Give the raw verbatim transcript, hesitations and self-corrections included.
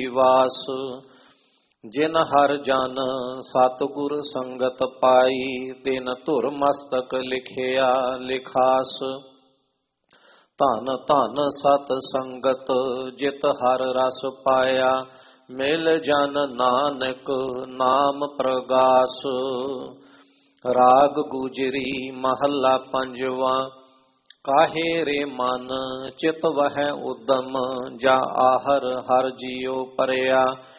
ਵਾਸ। ਜਿਨ ਹਰ ਜਨ ਸਤਿਗੁਰ ਸੰਗਤ ਪਾਈ, ਤਿਨ ਧੁਰ ਮਸਤਕ ਲਿਖਿਆ ਲਿਖਾਸ। ਧਨ ਧਨ ਸਤ ਸੰਗਤ ਜਿਤ ਹਰ ਰਸ ਪਾਇਆ, ਮਿਲ ਜਨ ਨਾਨਕ ਨਾਮ ਪ੍ਰਗਾਸ। ਰਾਗ ਗੁਜਰੀ ਮਹੱਲਾ ਪੰਜਵਾ। ਕਾਹੇ ਰੇ ਮਨ ਚਿਤ ਵਹਿ ਉਦਮ, ਜਾ ਆਹਰ ਹਰ ਜੀਉ ਪਰਿਆ।